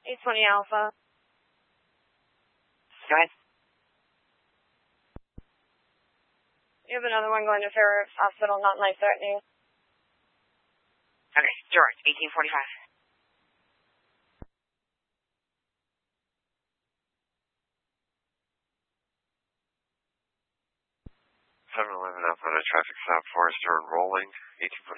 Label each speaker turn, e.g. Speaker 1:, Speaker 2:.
Speaker 1: 820 Alpha.
Speaker 2: Go ahead.
Speaker 1: You have another one going to Fair Oaks Hospital, not life-threatening.
Speaker 2: Okay, direct, 1845.
Speaker 3: 711 Alpha, traffic stop, Forest Road rolling, 1845.